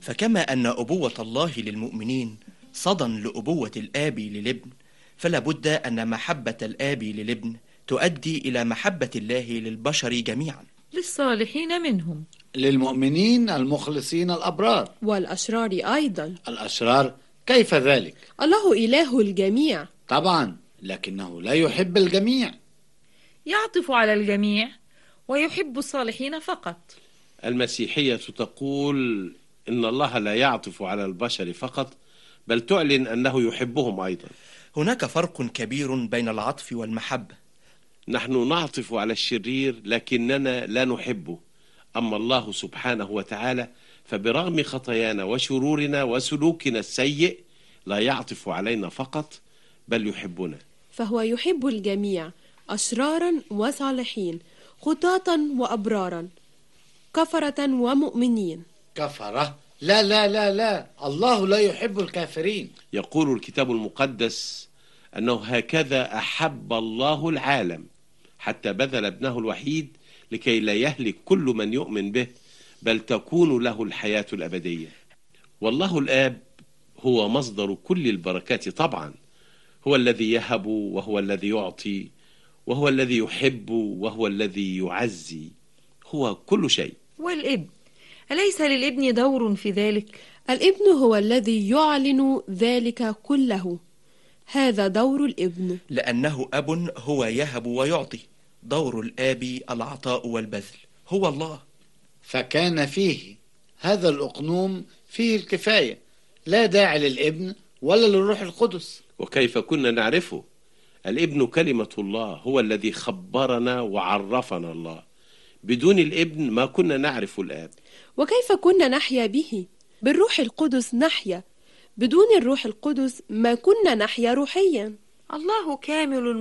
فكما أن أبوة الله للمؤمنين صدى لأبوة الآب للابن، فلا بد أن محبة الآب للابن تؤدي إلى محبة الله للبشر جميعا، للصالحين منهم، للمؤمنين المخلصين الأبرار، والأشرار أيضا. الأشرار كيف ذلك؟ الله إله الجميع طبعا، لكنه لا يحب الجميع. يعطف على الجميع ويحب الصالحين فقط. المسيحية تقول إن الله لا يعطف على البشر فقط، بل تعلن أنه يحبهم أيضا. هناك فرق كبير بين العطف والمحبة. نحن نعطف على الشرير لكننا لا نحبه، أما الله سبحانه وتعالى فبرغم خطايانا وشرورنا وسلوكنا السيء لا يعطف علينا فقط بل يحبنا، فهو يحب الجميع، أشرارا وصالحين، خطاة وأبرارا، كفرة ومؤمنين. كفرة؟ لا لا لا لا، الله لا يحب الكافرين. يقول الكتاب المقدس أنه هكذا أحب الله العالم حتى بذل ابنه الوحيد لكي لا يهلك كل من يؤمن به بل تكون له الحياة الأبدية. والله الآب هو مصدر كل البركات طبعا، هو الذي يهب وهو الذي يعطي وهو الذي يحب وهو الذي يعزي، هو كل شيء. والابن، أليس للابن دور في ذلك؟ الابن هو الذي يعلن ذلك كله، هذا دور الابن، لأنه أب هو يهب ويعطي. دور الآب العطاء والبذل، هو الله. فكان فيه هذا الأقنوم فيه الكفاية، لا داعي للابن ولا للروح القدس. وكيف كنا نعرفه؟ الابن كلمة الله، هو الذي خبرنا وعرفنا الله. بدون الابن ما كنا نعرف الآب. وكيف كنا نحيا به؟ بالروح القدس نحيا، بدون الروح القدس ما كنا نحيا روحيا. الله كامل